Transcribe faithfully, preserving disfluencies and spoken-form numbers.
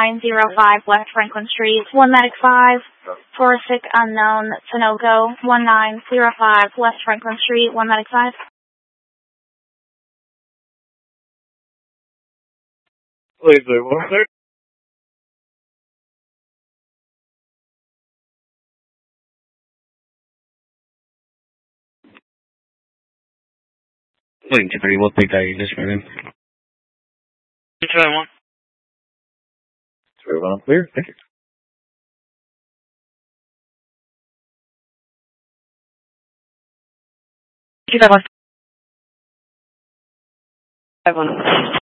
nine zero five West Franklin Street, one medic five, for a sick unknown, Sunoco, one nine zero five West Franklin Street, one medic five. Please, there, what, sir? Waiting to three, we'll take that unit right in. three one. three one, clear, thank you. two five one. five one.